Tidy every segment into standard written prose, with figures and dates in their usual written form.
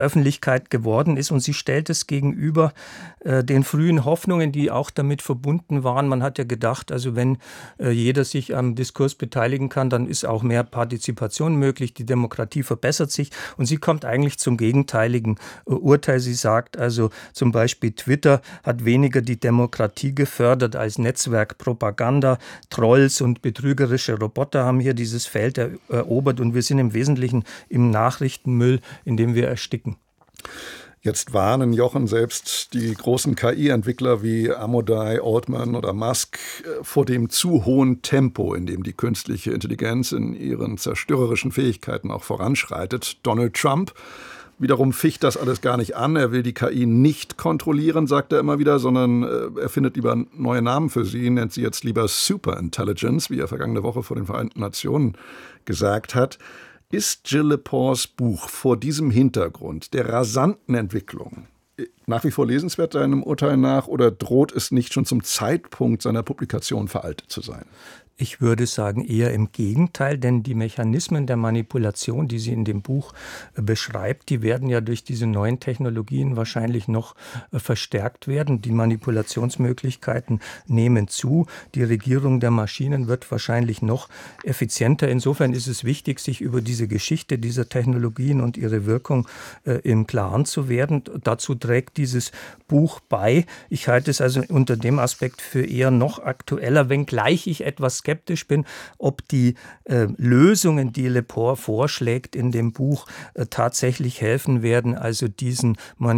Öffentlichkeit geworden ist. Und sie stellt es gegenüber den frühen Hoffnungen, die auch damit verbunden waren. Man hat ja gedacht, also wenn jeder sich am Diskurs beteiligen kann, dann ist auch mehr Partizipation möglich, die Demokratie verbessert sich. Und sie kommt eigentlich zum gegenteiligen Urteil. Sie sagt also zum Beispiel, Twitter hat weniger die Demokratie gefördert als Netzwerk Propaganda. Trolls und betrügerische Roboter haben hier dieses Feld erobert und wir sind im Wesentlichen im Nachrichtenmüll, in dem wir ersticken. Jetzt warnen, Jochen, selbst die großen KI-Entwickler wie Amodei, Altman oder Musk vor dem zu hohen Tempo, in dem die künstliche Intelligenz in ihren zerstörerischen Fähigkeiten auch voranschreitet. Donald Trump wiederum ficht das alles gar nicht an. Er will die KI nicht kontrollieren, sagt er immer wieder, sondern er findet lieber neue Namen für sie, nennt sie jetzt lieber Superintelligence, wie er vergangene Woche vor den Vereinten Nationen gesagt hat. Ist Jill Lepores Buch vor diesem Hintergrund der rasanten Entwicklung nach wie vor lesenswert deinem Urteil nach oder droht es nicht schon zum Zeitpunkt seiner Publikation veraltet zu sein? Ich würde sagen, eher im Gegenteil, denn die Mechanismen der Manipulation, die sie in dem Buch beschreibt, die werden ja durch diese neuen Technologien wahrscheinlich noch verstärkt werden. Die Manipulationsmöglichkeiten nehmen zu. Die Regierung der Maschinen wird wahrscheinlich noch effizienter. Insofern ist es wichtig, sich über diese Geschichte dieser Technologien und ihre Wirkung im Klaren zu werden. Dazu trägt dieses Buch bei. Ich halte es also unter dem Aspekt für eher noch aktueller, wenngleich ich etwas skeptisch bin, ob die Lösungen, die Lepore vorschlägt in dem Buch, tatsächlich helfen werden, also diesen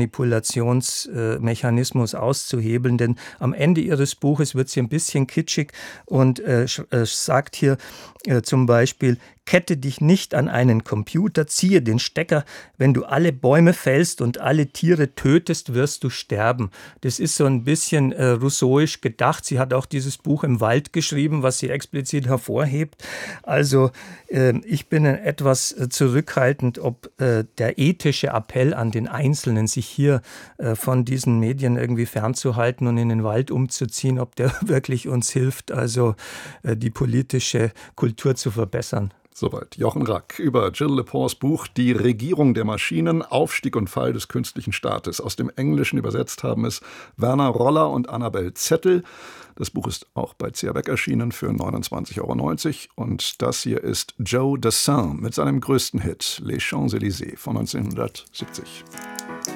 Manipulationsmechanismus auszuhebeln. Denn am Ende ihres Buches wird sie ein bisschen kitschig und sagt hier zum Beispiel, kette dich nicht an einen Computer, ziehe den Stecker. Wenn du alle Bäume fällst und alle Tiere tötest, wirst du sterben. Das ist so ein bisschen rousseauisch gedacht. Sie hat auch dieses Buch im Wald geschrieben, was sie explizit hervorhebt. Also ich bin etwas zurückhaltend, ob der ethische Appell an den Einzelnen, sich hier von diesen Medien irgendwie fernzuhalten und in den Wald umzuziehen, ob der wirklich uns hilft, also die politische Kultur zu verbessern. Soweit Jochen Rack über Jill Lepores Buch Die Regierung der Maschinen, Aufstieg und Fall des künstlichen Staates. Aus dem Englischen übersetzt haben es Werner Roller und Annabel Zettel. Das Buch ist auch bei C.A. Beck erschienen für 29,90 € und das hier ist Joe Dassin mit seinem größten Hit Les Champs-Élysées von 1970.